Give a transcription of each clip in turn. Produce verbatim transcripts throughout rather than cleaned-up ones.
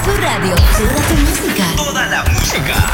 Telesur Radio, toda tu música. Toda la música.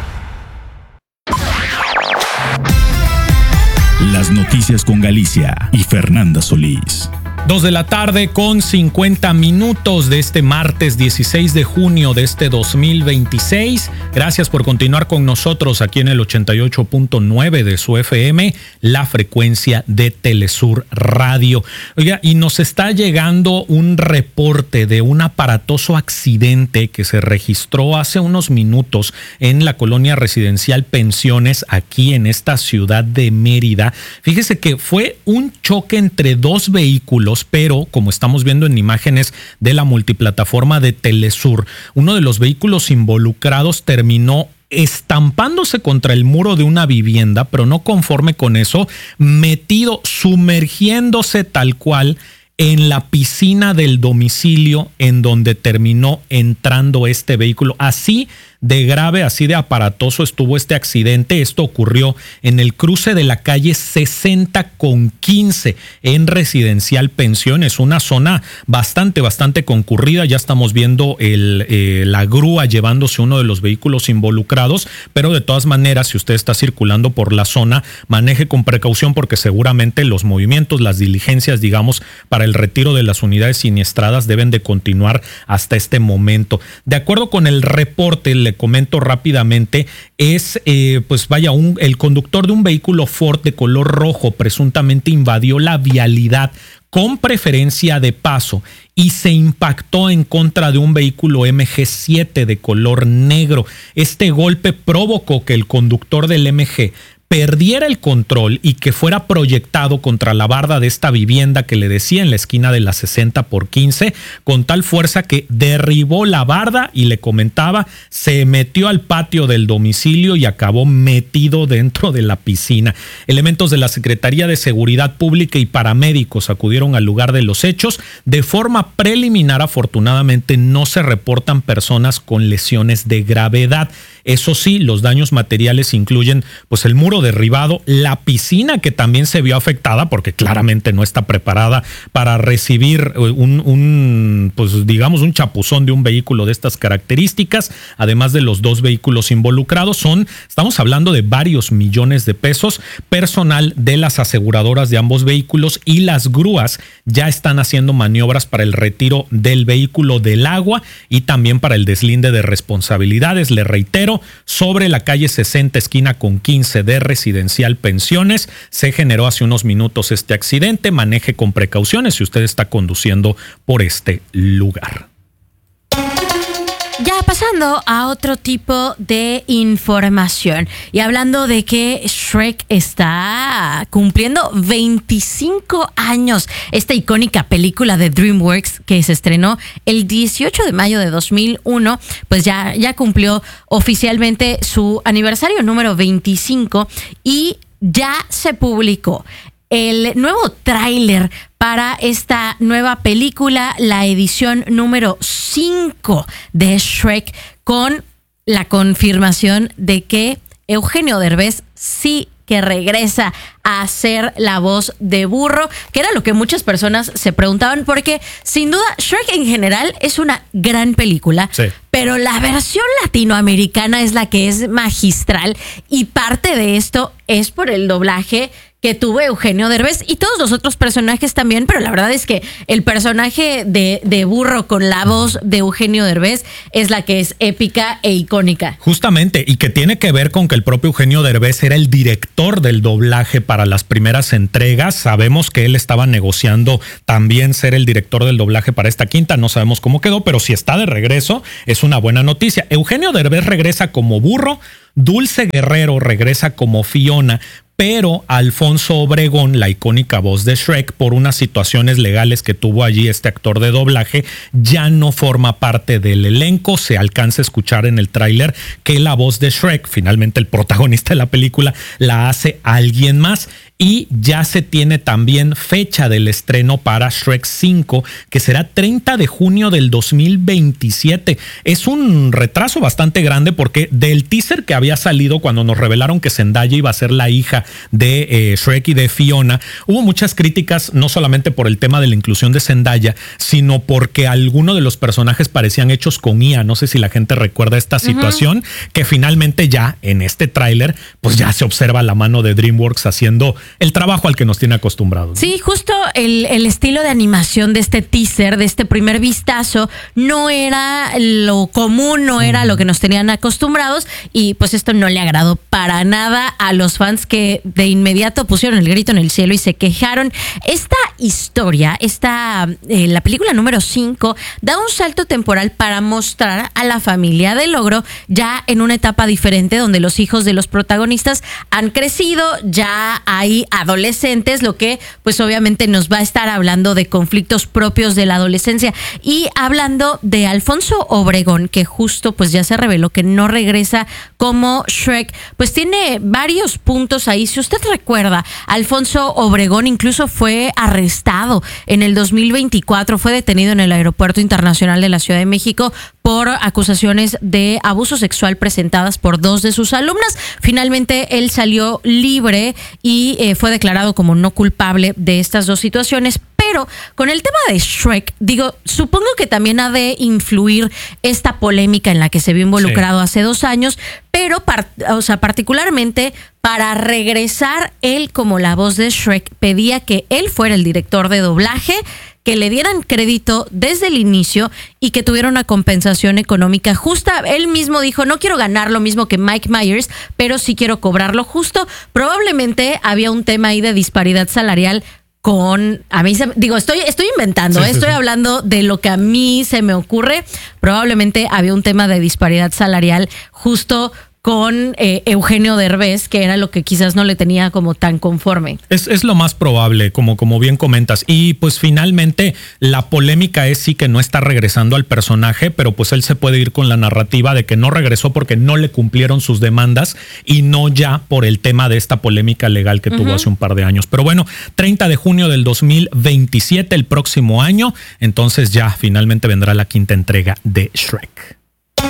Las noticias con Galicia y Fernanda Solís. Dos de la tarde con cincuenta minutos de este martes dieciséis de junio de este dos mil veintiséis. Gracias por continuar con nosotros aquí en el ochenta y ocho punto nueve de su F M, la frecuencia de Telesur Radio. Oiga, y nos está llegando un reporte de un aparatoso accidente que se registró hace unos minutos en la colonia residencial Pensiones, aquí en esta ciudad de Mérida. Fíjese que fue un choque entre dos vehículos, pero como estamos viendo en imágenes de la multiplataforma de Telesur, uno de los vehículos involucrados terminó estampándose contra el muro de una vivienda, pero no conforme con eso, metido, sumergiéndose tal cual en la piscina del domicilio en donde terminó entrando este vehículo. Así de grave, así de aparatoso estuvo este accidente. Esto ocurrió en el cruce de la calle sesenta con quince en Residencial Pensiones, una zona bastante, bastante concurrida. Ya estamos viendo el, eh, la grúa llevándose uno de los vehículos involucrados, pero de todas maneras, si usted está circulando por la zona, maneje con precaución porque seguramente los movimientos, las diligencias, digamos, para el retiro de las unidades siniestradas deben de continuar hasta este momento. De acuerdo con el reporte, le comento rápidamente, es eh, pues vaya, un, el conductor de un vehículo Ford de color rojo presuntamente invadió la vialidad con preferencia de paso y se impactó en contra de un vehículo M G siete de color negro. Este golpe provocó que el conductor del M G perdiera el control y que fuera proyectado contra la barda de esta vivienda que le decía en la esquina de la sesenta por quince, con tal fuerza que derribó la barda y le comentaba, se metió al patio del domicilio y acabó metido dentro de la piscina. Elementos de la Secretaría de Seguridad Pública y paramédicos acudieron al lugar de los hechos. De forma preliminar, afortunadamente, no se reportan personas con lesiones de gravedad. Eso sí, los daños materiales incluyen pues el muro derribado, la piscina que también se vio afectada porque claramente no está preparada para recibir un, un pues digamos un chapuzón de un vehículo de estas características, además de los dos vehículos involucrados. Son, estamos hablando de varios millones de pesos. Personal de las aseguradoras de ambos vehículos y las grúas ya están haciendo maniobras para el retiro del vehículo del agua y también para el deslinde de responsabilidades. Le reitero, sobre la calle sesenta esquina con quince de Residencial Pensiones se generó hace unos minutos este accidente. Maneje con precauciones si usted está conduciendo por este lugar. Ya pasando a otro tipo de información y hablando de que Shrek está cumpliendo veinticinco años, esta icónica película de DreamWorks que se estrenó el dieciocho de mayo de dos mil uno, pues ya, ya cumplió oficialmente su aniversario número veinticinco y ya se publicó el nuevo tráiler para esta nueva película, la edición número cinco de Shrek, con la confirmación de que Eugenio Derbez sí que regresa a hacer la voz de burro, que era lo que muchas personas se preguntaban, porque sin duda Shrek en general es una gran película, sí, pero la versión latinoamericana es la que es magistral y parte de esto es por el doblaje que tuvo Eugenio Derbez y todos los otros personajes también, pero la verdad es que el personaje de, de burro con la voz de Eugenio Derbez es la que es épica e icónica. Justamente, y que tiene que ver con que el propio Eugenio Derbez era el director del doblaje para las primeras entregas. Sabemos que él estaba negociando también ser el director del doblaje para esta quinta, no sabemos cómo quedó, pero si está de regreso es una buena noticia. Eugenio Derbez regresa como burro, Dulce Guerrero regresa como Fiona, pero Alfonso Obregón, la icónica voz de Shrek, por unas situaciones legales que tuvo allí este actor de doblaje, ya no forma parte del elenco. Se alcanza a escuchar en el tráiler que la voz de Shrek, finalmente el protagonista de la película, la hace alguien más. y ya se tiene también fecha del estreno para Shrek cinco, que será treinta de junio del dos mil veintisiete. Es un retraso bastante grande porque del teaser que había salido cuando nos revelaron que Zendaya iba a ser la hija de eh, Shrek y de Fiona, hubo muchas críticas, no solamente por el tema de la inclusión de Zendaya, sino porque algunos de los personajes parecían hechos con I A. No sé si la gente recuerda esta situación, uh-huh. que finalmente ya en este tráiler pues ya se observa la mano de DreamWorks haciendo el trabajo al que nos tiene acostumbrados, ¿no? Sí, justo el, el estilo de animación de este teaser, de este primer vistazo, no era lo común, no era uh-huh. lo que nos tenían acostumbrados, y pues esto no le agradó para nada a los fans, que de inmediato pusieron el grito en el cielo y se quejaron. Esta historia, esta, eh, la película número cinco, da un salto temporal para mostrar a la familia del ogro ya en una etapa diferente, donde los hijos de los protagonistas han crecido, ya hay adolescentes, lo que pues obviamente nos va a estar hablando de conflictos propios de la adolescencia. Y hablando de Alfonso Obregón, que justo pues ya se reveló que no regresa como Shrek, pues tiene varios puntos ahí. Si usted recuerda, Alfonso Obregón incluso fue arrestado en el dos mil veinticuatro, fue detenido en el Aeropuerto Internacional de la Ciudad de México por acusaciones de abuso sexual presentadas por dos de sus alumnas. Finalmente él salió libre y eh, fue declarado como no culpable de estas dos situaciones. Pero con el tema de Shrek, digo, supongo que también ha de influir esta polémica en la que se vio involucrado sí. hace dos años, pero par, o sea, particularmente para regresar él como la voz de Shrek, pedía que él fuera el director de doblaje, que le dieran crédito desde el inicio y que tuviera una compensación económica justa. Él mismo dijo, no quiero ganar lo mismo que Mike Myers, pero sí quiero cobrarlo justo. Probablemente había un tema ahí de disparidad salarial con, a mí se, digo, estoy, estoy inventando, sí, ¿eh? sí, estoy sí. hablando de lo que a mí se me ocurre. Probablemente había un tema de disparidad salarial justo con eh, Eugenio Derbez, que era lo que quizás no le tenía como tan conforme. Es, es lo más probable, como, como bien comentas. Y pues finalmente la polémica es sí que no está regresando al personaje, pero pues él se puede ir con la narrativa de que no regresó porque no le cumplieron sus demandas y no ya por el tema de esta polémica legal que uh-huh. tuvo hace un par de años. Pero bueno, treinta de junio del dos mil veintisiete, el próximo año, entonces ya finalmente vendrá la quinta entrega de Shrek.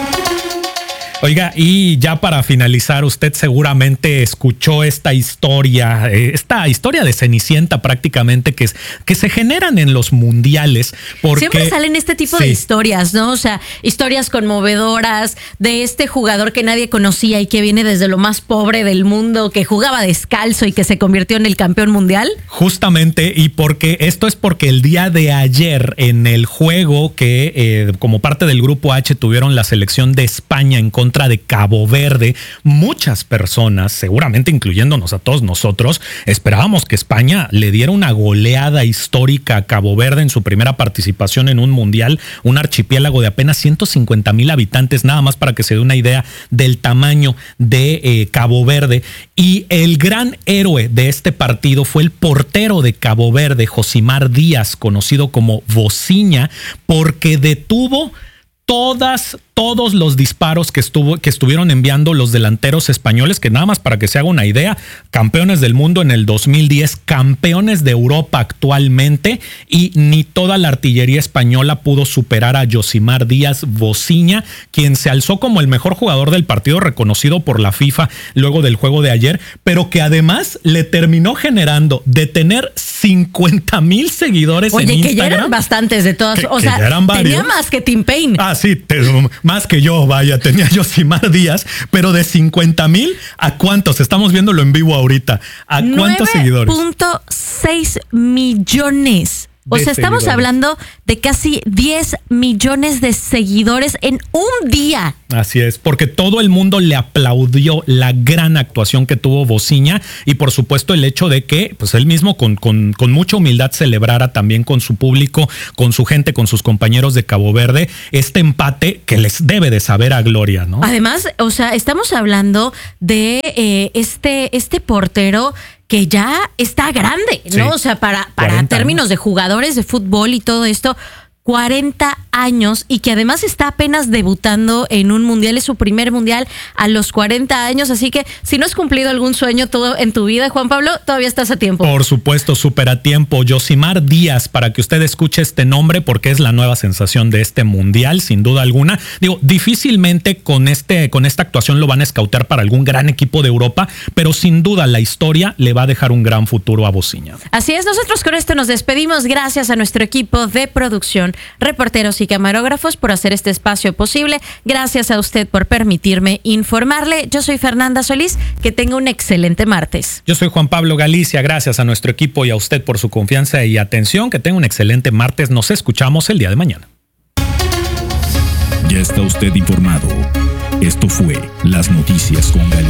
Oiga, y ya para finalizar, usted seguramente escuchó esta historia, esta historia de Cenicienta prácticamente que, es, que se generan en los mundiales. Porque, siempre salen este tipo sí. de historias, ¿no? O sea, historias conmovedoras de este jugador que nadie conocía y que viene desde lo más pobre del mundo, que jugaba descalzo y que se convirtió en el campeón mundial. Justamente, y porque esto es porque el día de ayer en el juego que eh, como parte del Grupo H tuvieron la selección de España en contra de Cabo Verde, muchas personas, seguramente incluyéndonos a todos nosotros, esperábamos que España le diera una goleada histórica a Cabo Verde en su primera participación en un mundial, un archipiélago de apenas ciento cincuenta mil habitantes, nada más para que se dé una idea del tamaño de eh, Cabo Verde. Y el gran héroe de este partido fue el portero de Cabo Verde, Josimar Díaz, conocido como Vociña, porque detuvo todas, todos los disparos que, estuvo, que estuvieron enviando los delanteros españoles, que nada más para que se haga una idea, campeones del mundo en el dos mil diez, campeones de Europa actualmente, y ni toda la artillería española pudo superar a Josimar Díaz Vociña, quien se alzó como el mejor jugador del partido, reconocido por la FIFA luego del juego de ayer, pero que además le terminó generando de tener cincuenta mil seguidores Oye, en Instagram. Oye, que ya eran bastantes de todas. Que, o que sea, eran tenía más que Tim Payne. Ah, sí, te, más que yo, vaya, tenía Josimar Díaz, pero de cincuenta mil, ¿a cuántos? Estamos viéndolo en vivo ahorita. ¿A cuántos seguidores? nueve punto seis millones. O sea, estamos hablando de casi diez millones de seguidores en un día. Así es, porque todo el mundo le aplaudió la gran actuación que tuvo Vociña y por supuesto el hecho de que pues él mismo con, con, con mucha humildad celebrara también con su público, con su gente, con sus compañeros de Cabo Verde, este empate que les debe de saber a gloria, ¿no? Además, o sea, estamos hablando de eh, este, este portero que ya está grande, ¿no? Sí, o sea, para, para términos de jugadores de fútbol y todo esto, cuarenta años y que además está apenas debutando en un mundial, es su primer mundial a los cuarenta años, así que si no has cumplido algún sueño todo en tu vida, Juan Pablo, todavía estás a tiempo. Por supuesto, súper a tiempo. Yosimar Díaz, para que usted escuche este nombre porque es la nueva sensación de este mundial, sin duda alguna. Digo, difícilmente con, este, con esta actuación lo van a escautear para algún gran equipo de Europa, pero sin duda la historia le va a dejar un gran futuro a Bociña. Así es, nosotros con esto nos despedimos. Gracias a nuestro equipo de producción, reporteros y camarógrafos por hacer este espacio posible. Gracias a usted por permitirme informarle. Yo soy Fernanda Solís. Que tenga un excelente martes. Yo soy Juan Pablo Galicia. Gracias a nuestro equipo y a usted por su confianza y atención. Que tenga un excelente martes. Nos escuchamos el día de mañana. Ya está usted informado. Esto fue Las Noticias con Galicia.